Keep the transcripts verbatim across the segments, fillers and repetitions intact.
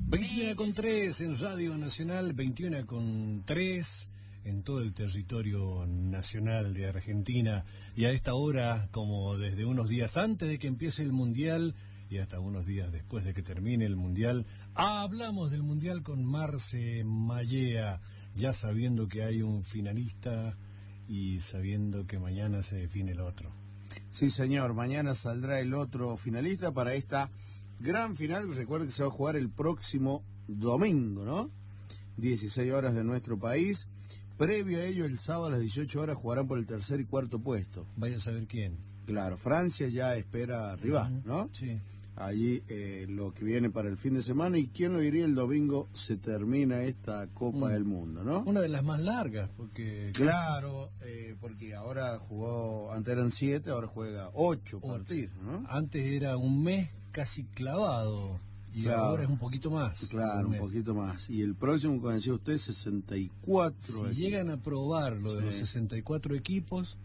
veintiuno con tres en Radio Nacional, veintiuno con tres en todo el territorio nacional de Argentina. Y a esta hora, como desde unos días antes de que empiece el Mundial y hasta unos días después de que termine el Mundial, hablamos del Mundial con Marce Mallea, ya sabiendo que hay un finalista y sabiendo que mañana se define el otro. Sí, señor, mañana saldrá el otro finalista para esta gran final. Recuerden que se va a jugar el próximo domingo, ¿no? dieciséis horas de nuestro país. Previo a ello, el sábado a las dieciocho horas jugarán por el tercer y cuarto puesto. Vaya a saber quién. Claro, Francia ya espera rival, ¿no? Sí. Allí eh, lo que viene para el fin de semana. Y quién lo diría, el domingo se termina esta Copa mm. del Mundo, ¿no? Una de las más largas, porque... Claro, eh, porque ahora jugó, antes eran siete, ahora juega ocho, ocho partidos, ¿no? Antes era un mes casi clavado. Y claro, ahora es un poquito más. Claro, un, un poquito más. Y el próximo, como decía usted, sesenta y cuatro. Si equipos. Llegan a probar lo de sí. los sesenta y cuatro equipos,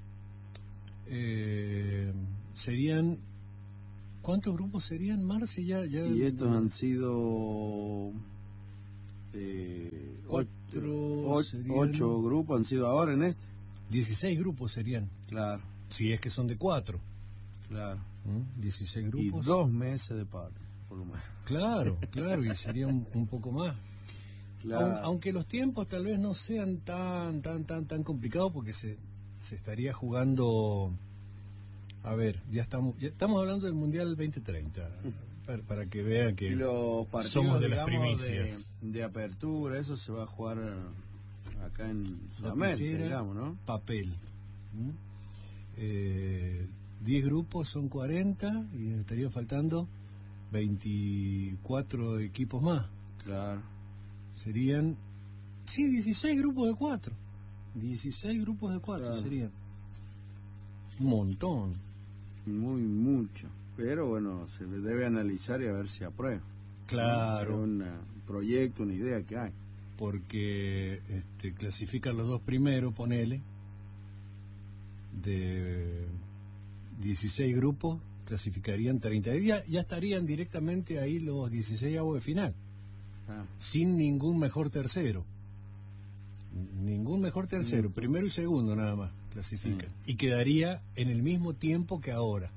eh, serían... ¿Cuántos grupos serían, Marce? Ya, ya... Y estos han sido... Eh, Cuatro... Ocho, serían... ocho grupos han sido ahora en este. dieciséis grupos serían. Claro. Si es que son de cuatro. Claro. ¿Mm? dieciséis grupos. Y dos meses de parte. Por lo menos. Claro, claro, y sería un, un poco más. Claro. Aunque los tiempos tal vez no sean tan, tan, tan, tan complicados, porque se, se estaría jugando. A ver, ya estamos, ya estamos hablando del Mundial veinte treinta, para, para que vean que y los partidos, somos de digamos, las primicias. De, de apertura, eso se va a jugar acá en Sudamérica, digamos, ¿no? Papel. ¿Mm? Eh, diez grupos son cuarenta y estaría faltando veinticuatro equipos más. Claro. Serían, sí, dieciséis grupos de cuatro. dieciséis grupos de cuatro claro. Serían. Un montón. Muy, mucho. Pero bueno, se le debe analizar y a ver si aprueba. Claro. Es un proyecto, una idea que hay. Porque este, clasifican los dos primeros, ponele, de dieciséis grupos. Clasificarían treinta. Ya, ya estarían directamente ahí los dieciséis avos de final. Ah. Sin ningún mejor tercero. Ningún mejor tercero. Mm. Primero y segundo nada más clasifican. Sí. Y quedaría en el mismo tiempo que ahora.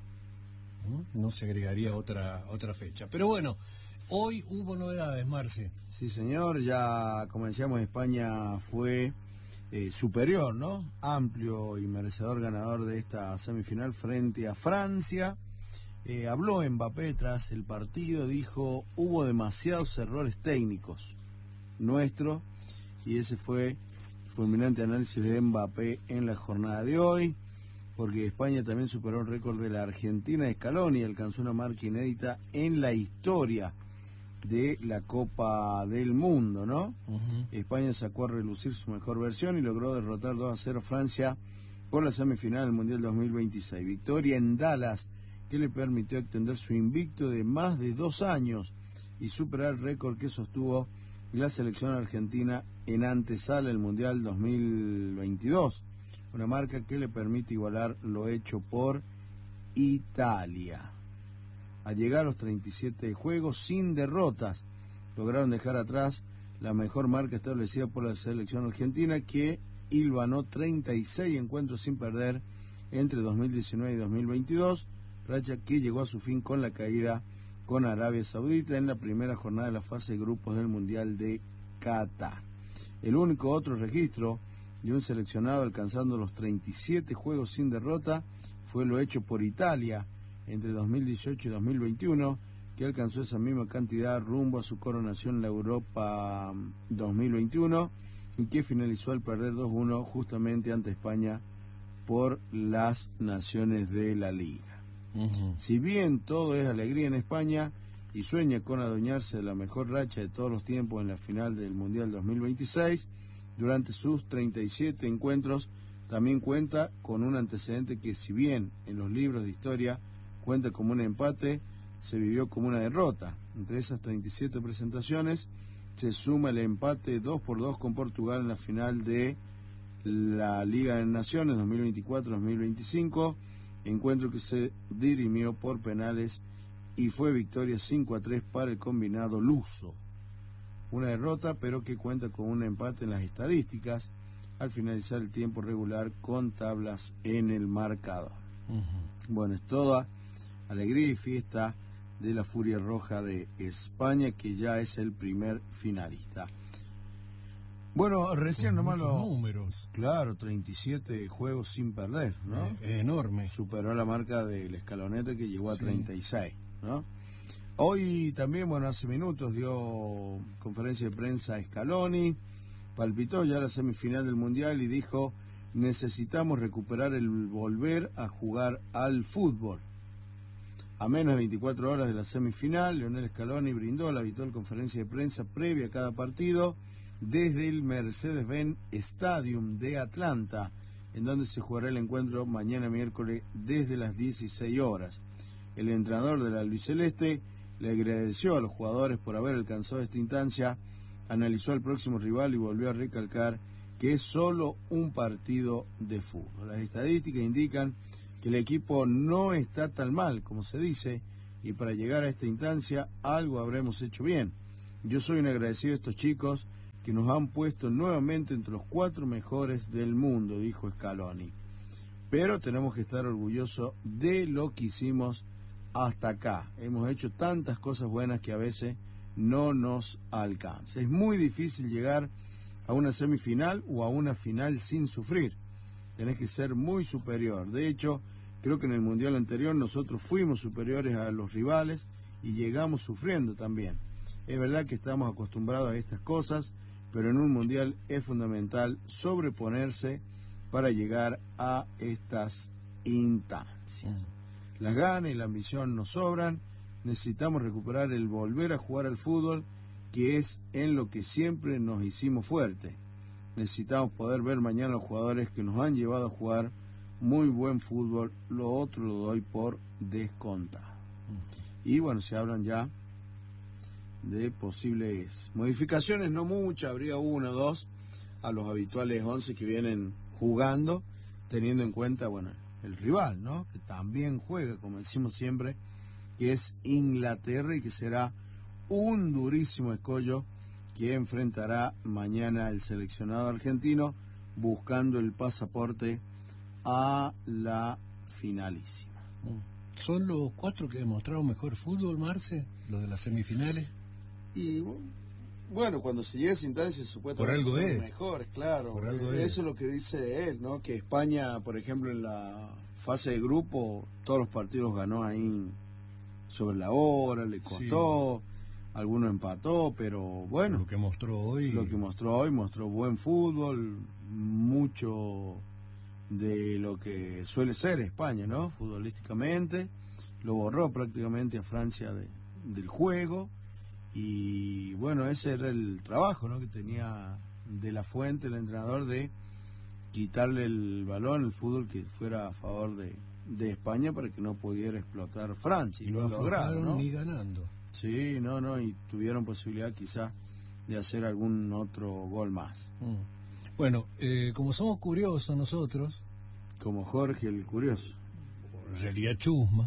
¿No? No se agregaría otra, otra fecha. Pero bueno, hoy hubo novedades, Marce. Sí, señor. Ya, como decíamos, España fue... Eh, superior, ¿no? Amplio y merecedor ganador de esta semifinal frente a Francia. Eh, habló Mbappé tras el partido, dijo, hubo demasiados errores técnicos nuestros, y ese fue el fulminante análisis de Mbappé en la jornada de hoy, porque España también superó el récord de la Argentina de Scaloni y alcanzó una marca inédita en la historia de la Copa del Mundo, ¿no? Uh-huh. España sacó a relucir su mejor versión y logró derrotar dos a cero a Francia por la semifinal del Mundial dos mil veintiséis. Victoria en Dallas que le permitió extender su invicto de más de dos años y superar el récord que sostuvo la selección argentina en antesala del Mundial dos mil veintidós. Una marca que le permite igualar lo hecho por Italia. Al llegar a los treinta y siete juegos sin derrotas, lograron dejar atrás la mejor marca establecida por la selección argentina, que hilvanó treinta y seis encuentros sin perder entre dos mil diecinueve y dos mil veintidós, racha que llegó a su fin con la caída con Arabia Saudita en la primera jornada de la fase de grupos del Mundial de Qatar. El único otro registro de un seleccionado alcanzando los treinta y siete juegos sin derrota fue lo hecho por Italia entre dos mil dieciocho y dos mil veintiuno, que alcanzó esa misma cantidad rumbo a su coronación en la Europa dos mil veintiuno y que finalizó al perder dos uno justamente ante España por las naciones de la Liga. Uh-huh. Si bien todo es alegría en España y sueña con adueñarse de la mejor racha de todos los tiempos en la final del Mundial dos mil veintiséis, durante sus treinta y siete encuentros también cuenta con un antecedente que, si bien en los libros de historia cuenta como un empate, se vivió como una derrota. Entre esas treinta y siete presentaciones se suma el empate dos por dos con Portugal en la final de la Liga de Naciones dos mil veinticuatro dos mil veinticinco, encuentro que se dirimió por penales y fue victoria cinco a tres para el combinado luso. Una derrota, pero que cuenta con un empate en las estadísticas al finalizar el tiempo regular con tablas en el marcador. Uh-huh. Bueno, es toda alegría y fiesta de la Furia Roja de España, que ya es el primer finalista. Bueno, recién nomás los números. Claro, treinta y siete juegos sin perder, ¿no? Es enorme. Superó la marca del Escaloneta, que llegó a sí. treinta y seis, ¿no? Hoy también, bueno, hace minutos dio conferencia de prensa Scaloni, palpitó ya la semifinal del Mundial y dijo: necesitamos recuperar el volver a jugar al fútbol. A menos de veinticuatro horas de la semifinal, Lionel Scaloni brindó la habitual conferencia de prensa previa a cada partido desde el Mercedes-Benz Stadium de Atlanta, en donde se jugará el encuentro mañana miércoles desde las dieciséis horas. El entrenador de la albiceleste le agradeció a los jugadores por haber alcanzado esta instancia, analizó al próximo rival y volvió a recalcar que es solo un partido de fútbol. Las estadísticas indican que el equipo no está tan mal como se dice, y para llegar a esta instancia algo habremos hecho bien. Yo soy un agradecido a estos chicos que nos han puesto nuevamente entre los cuatro mejores del mundo, dijo Scaloni. Pero tenemos que estar orgullosos de lo que hicimos hasta acá. Hemos hecho tantas cosas buenas que a veces no nos alcanza. Es muy difícil llegar a una semifinal o a una final sin sufrir. Tenés que ser muy superior. De hecho, creo que en el Mundial anterior nosotros fuimos superiores a los rivales y llegamos sufriendo también. Es verdad que estamos acostumbrados a estas cosas, pero en un Mundial es fundamental sobreponerse para llegar a estas instancias. Las ganas y la ambición nos sobran, necesitamos recuperar el volver a jugar al fútbol, que es en lo que siempre nos hicimos fuertes. Necesitamos poder ver mañana a los jugadores que nos han llevado a jugar muy buen fútbol, lo otro lo doy por descontado. Y bueno, se hablan ya de posibles modificaciones, no muchas, habría una o dos a los habituales once que vienen jugando, teniendo en cuenta, bueno, el rival, ¿no? Que también juega, como decimos siempre, que es Inglaterra, y que será un durísimo escollo que enfrentará mañana el seleccionado argentino, buscando el pasaporte a la finalísima. ¿Son los cuatro que demostraron mejor fútbol, Marce? ¿Los de las semifinales? Y bueno, cuando se llega a esa instancia supuestamente son es. mejores, claro. Por algo Eso es. es lo que dice él, ¿no? Que España, por ejemplo, en la fase de grupo, todos los partidos ganó ahí sobre la hora, le costó, sí. Algunos empató, pero bueno. Lo que mostró hoy. Lo que mostró hoy, mostró buen fútbol, mucho de lo que suele ser España, ¿no? Futbolísticamente, lo borró prácticamente a Francia de, del juego. Y bueno, ese era el trabajo, ¿no? Que tenía de la Fuente, el entrenador, de quitarle el balón, el fútbol que fuera a favor de, de España, para que no pudiera explotar Francia. Y lo lograron, ¿no? Ni ganando. Sí, no, no, y tuvieron posibilidad quizás de hacer algún otro gol más. Mm. Bueno, eh, como somos curiosos nosotros, como Jorge el curioso, en realidad chusma,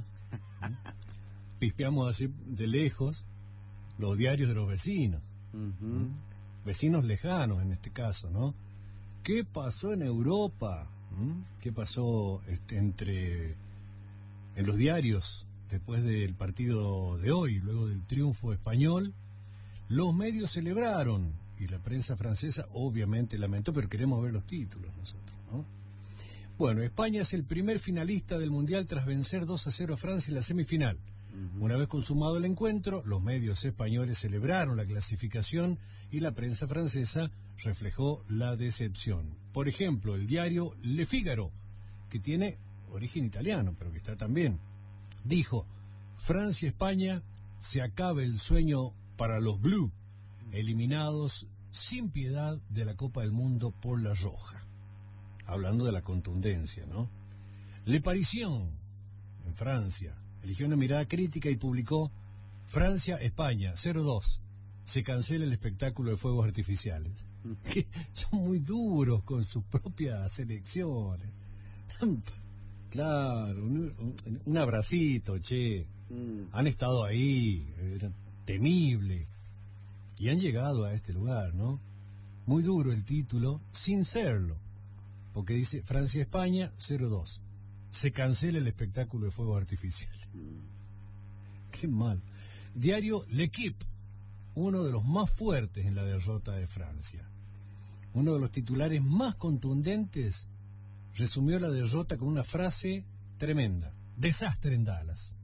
pispeamos así de lejos los diarios de los vecinos, uh-huh. ¿Mm? Vecinos lejanos en este caso, ¿no? ¿Qué pasó en Europa? ¿Mm? ¿Qué pasó este, entre en los diarios después del partido de hoy, luego del triunfo español? Los medios celebraron y la prensa francesa obviamente lamentó, pero queremos ver los títulos nosotros, ¿no? Bueno, España es el primer finalista del Mundial tras vencer dos a cero a Francia en la semifinal. Una vez consumado el encuentro, los medios españoles celebraron la clasificación y la prensa francesa reflejó la decepción. Por ejemplo, el diario Le Figaro, que tiene origen italiano, pero que está también, dijo: Francia-España, se acaba el sueño para los Blues, eliminados sin piedad de la Copa del Mundo por la Roja. Hablando de la contundencia, ¿no? Le Parisien, en Francia, eligió una mirada crítica y publicó: Francia-España, cero dos. Se cancela el espectáculo de fuegos artificiales. Que son muy duros con sus propias selecciones. Claro, un, un, un abracito, che. Mm. Han estado ahí, era temible, y han llegado a este lugar, ¿no? Muy duro el título, sin serlo, porque dice Francia-España cero dos. Se cancela el espectáculo de fuegos artificiales. Mm. Qué mal. Diario L'Equipe, uno de los más fuertes en la derrota de Francia. Uno de los titulares más contundentes resumió la derrota con una frase tremenda: desastre en Dallas.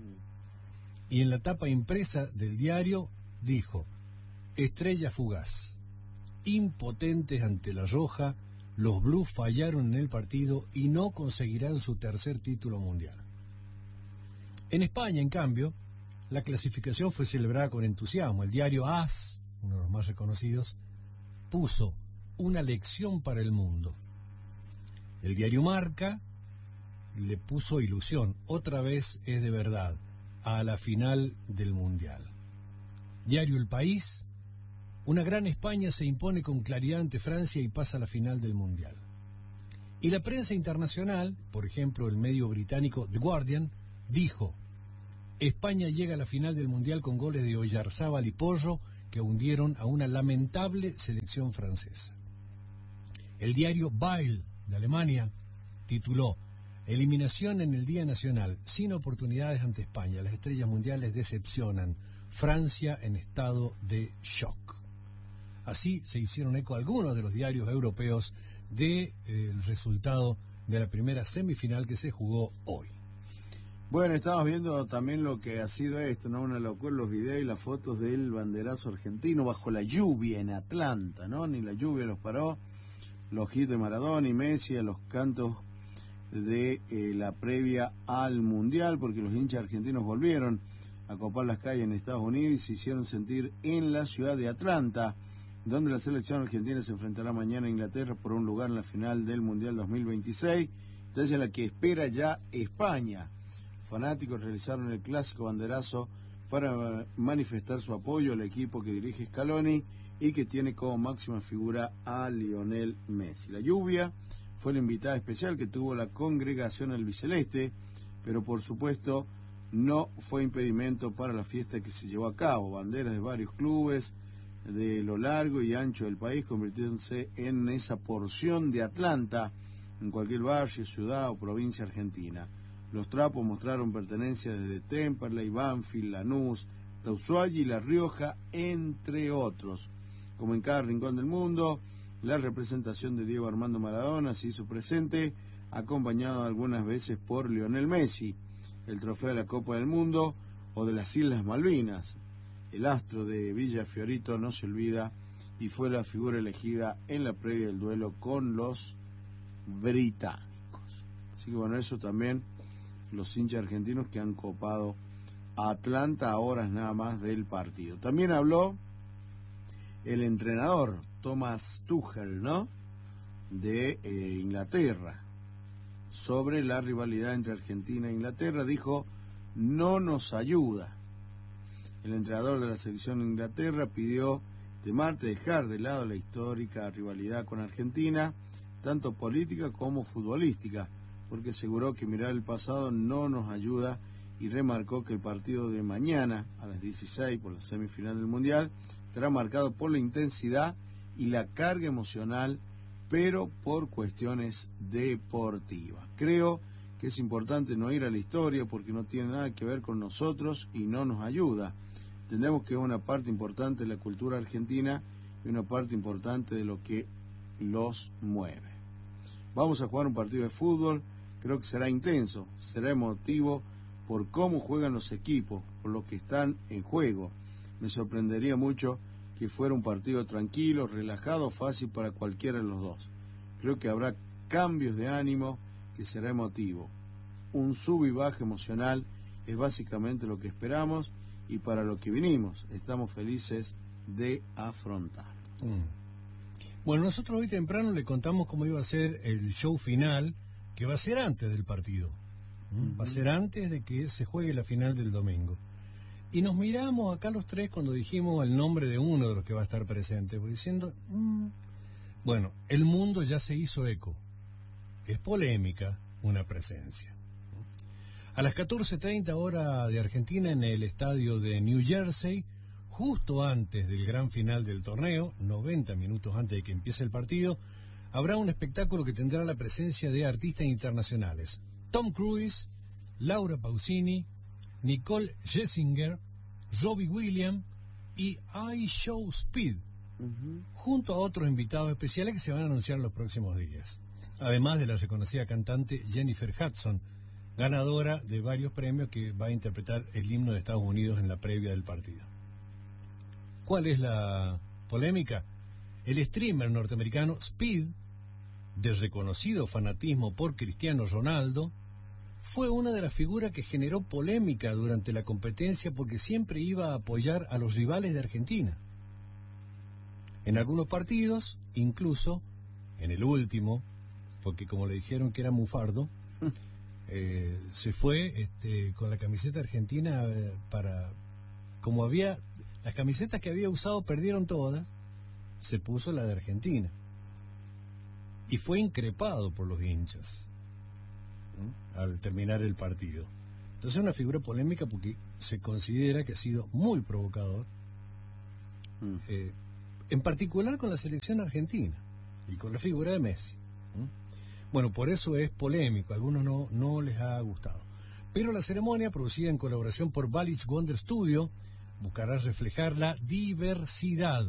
Mm. Y en la tapa impresa del diario dijo: estrella fugaz. Impotentes ante la Roja, los Blues fallaron en el partido y no conseguirán su tercer título mundial. En España, en cambio, la clasificación fue celebrada con entusiasmo. El diario A S, uno de los más reconocidos, puso una lección para el mundo. El diario Marca le puso ilusión, otra vez es de verdad, a la final del mundial. Diario El País: una gran España se impone con claridad ante Francia y pasa a la final del mundial. Y la prensa internacional, por ejemplo el medio británico The Guardian, dijo: España llega a la final del mundial con goles de Oyarzábal y Porro que hundieron a una lamentable selección francesa. El diario Bild de Alemania tituló: eliminación en el Día Nacional, sin oportunidades ante España. Las estrellas mundiales decepcionan. Francia en estado de shock. Así se hicieron eco algunos de los diarios europeos del de, eh, resultado de la primera semifinal que se jugó hoy. Bueno, estamos viendo también lo que ha sido esto, ¿no? Una locura, los videos y las fotos del banderazo argentino bajo la lluvia en Atlanta, ¿no? Ni la lluvia los paró. Los hits de Maradona y Messi, los cantos de eh, la previa al Mundial, porque los hinchas argentinos volvieron a copar las calles en Estados Unidos y se hicieron sentir en la ciudad de Atlanta, donde la selección argentina se enfrentará mañana a Inglaterra por un lugar en la final del Mundial dos mil veintiséis, entonces en la que espera ya España. Fanáticos realizaron el clásico banderazo para manifestar su apoyo al equipo que dirige Scaloni y que tiene como máxima figura a Lionel Messi. La lluvia fue la invitada especial que tuvo la congregación albiceleste, pero por supuesto no fue impedimento para la fiesta que se llevó a cabo. Banderas de varios clubes de lo largo y ancho del país convirtiéndose en esa porción de Atlanta, en cualquier barrio, ciudad o provincia argentina. Los trapos mostraron pertenencia desde Temperley, Banfield, Lanús, Ushuaia y La Rioja, entre otros. Como en cada rincón del mundo, la representación de Diego Armando Maradona se hizo presente, acompañado algunas veces por Lionel Messi. El trofeo de la Copa del Mundo o de las Islas Malvinas. El astro de Villa Fiorito no se olvida y fue la figura elegida en la previa del duelo con los británicos. Así que bueno, eso también los hinchas argentinos que han copado a Atlanta a horas nada más del partido. También habló el entrenador Thomas Tuchel, ¿no? De eh, Inglaterra, sobre la rivalidad entre Argentina e Inglaterra. Dijo: no nos ayuda. El entrenador de la selección de Inglaterra pidió de martes dejar de lado la histórica rivalidad con Argentina, tanto política como futbolística, porque aseguró que mirar el pasado no nos ayuda y remarcó que el partido de mañana a las dieciséis por la semifinal del Mundial estará marcado por la intensidad y la carga emocional, pero por cuestiones deportivas. Creo que es importante no ir a la historia porque no tiene nada que ver con nosotros y no nos ayuda. Entendemos que es una parte importante de la cultura argentina y una parte importante de lo que los mueve. Vamos a jugar un partido de fútbol, creo que será intenso, será emotivo por cómo juegan los equipos, por lo que están en juego. Me sorprendería mucho que fuera un partido tranquilo, relajado, fácil para cualquiera de los dos. Creo que habrá cambios de ánimo, que será emotivo. Un sub y baja emocional es básicamente lo que esperamos y para lo que vinimos. Estamos felices de afrontar. Mm. Bueno, nosotros hoy temprano le contamos cómo iba a ser el show final, que va a ser antes del partido. ¿Mm? Uh-huh. Va a ser antes de que se juegue la final del domingo. Y nos miramos acá los tres cuando dijimos el nombre de uno de los que va a estar presente, pues diciendo, mmm, bueno, el mundo ya se hizo eco. Es polémica una presencia. A las catorce treinta hora de Argentina, en el estadio de New Jersey, justo antes del gran final del torneo, noventa minutos antes de que empiece el partido, habrá un espectáculo que tendrá la presencia de artistas internacionales. Tom Cruise, Laura Pausini, Nicole Scherzinger, Robbie Williams y I Show Speed, uh-huh. junto a otros invitados especiales que se van a anunciar en los próximos días. Además de la reconocida cantante Jennifer Hudson, ganadora de varios premios, que va a interpretar el himno de Estados Unidos en la previa del partido. ¿Cuál es la polémica? El streamer norteamericano Speed, de reconocido fanatismo por Cristiano Ronaldo, fue una de las figuras que generó polémica durante la competencia porque siempre iba a apoyar a los rivales de Argentina. En algunos partidos, incluso en el último, porque como le dijeron que era mufardo, eh, se fue este, con la camiseta argentina eh, para... Como había... Las camisetas que había usado perdieron todas, se puso la de Argentina. Y fue increpado por los hinchas al terminar el partido. Entonces es una figura polémica porque se considera que ha sido muy provocador, mm. eh, en particular con la selección argentina y con la figura de Messi. ¿Mm? Bueno, por eso es polémico, a algunos no, no les ha gustado. Pero la ceremonia, producida en colaboración por Balich Wonder Studio, buscará reflejar la diversidad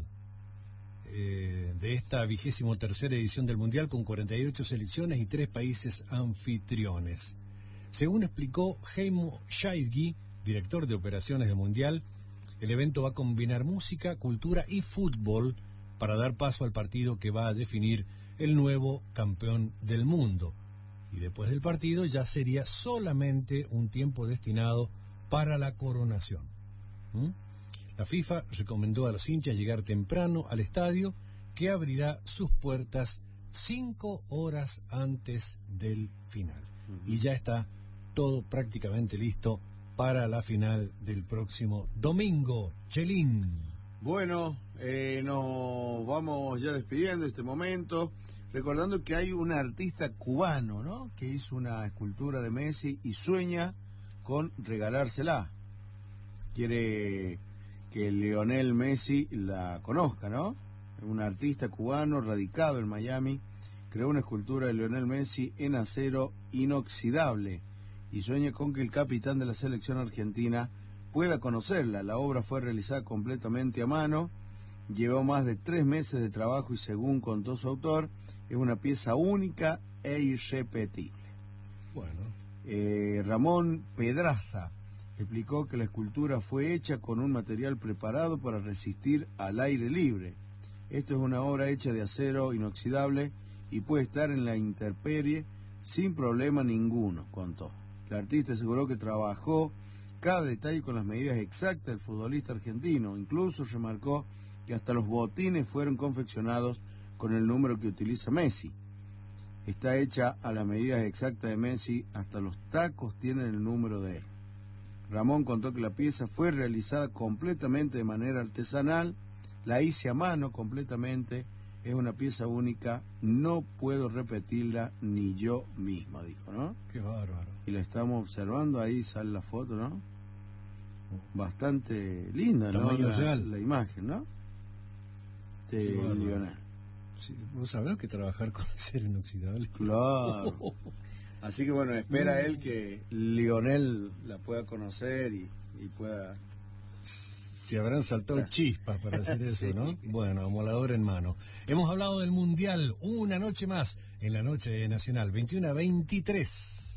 eh, de esta vigésimo tercera edición del Mundial, con cuarenta y ocho selecciones y tres países anfitriones. Según explicó Heimo Shaidgi, director de operaciones del Mundial, el evento va a combinar música, cultura y fútbol para dar paso al partido que va a definir el nuevo campeón del mundo. Y después del partido ya sería solamente un tiempo destinado para la coronación. ¿Mm? La FIFA recomendó a los hinchas llegar temprano al estadio, que abrirá sus puertas cinco horas antes del final. Uh-huh. Y ya está todo prácticamente listo para la final del próximo domingo. Chelín. Bueno, eh, nos vamos ya despidiendo este momento, recordando que hay un artista cubano, ¿no?, que hizo una escultura de Messi y sueña con regalársela. Quiere que Lionel Messi la conozca, ¿no? Un artista cubano radicado en Miami creó una escultura de Lionel Messi en acero inoxidable y sueña con que el capitán de la selección argentina pueda conocerla. La obra fue realizada completamente a mano, llevó más de tres meses de trabajo y, según contó su autor, es una pieza única e irrepetible. Bueno. Eh, Ramón Pedraza explicó que la escultura fue hecha con un material preparado para resistir al aire libre. Esto es una obra hecha de acero inoxidable y puede estar en la intemperie sin problema ninguno, contó. El artista aseguró que trabajó cada detalle con las medidas exactas del futbolista argentino. Incluso remarcó que hasta los botines fueron confeccionados con el número que utiliza Messi. Está hecha a las medidas exactas de Messi, hasta los tacos tienen el número de él. Ramón contó que la pieza fue realizada completamente de manera artesanal, la hice a mano completamente, es una pieza única, no puedo repetirla ni yo mismo, dijo, ¿no? Qué bárbaro. Y la estamos observando, ahí sale la foto, ¿no? Bastante linda, ¿no? La, real. la imagen, ¿no? De Lionel. Sí, vos sabrás que trabajar con acero inoxidable. Claro. Así que bueno, espera él que Lionel la pueda conocer y, y pueda... Se habrán saltado chispas para hacer eso, sí. ¿No? Bueno, amolador en mano. Hemos hablado del Mundial una noche más en la Noche Nacional, veintiuno a veintitrés.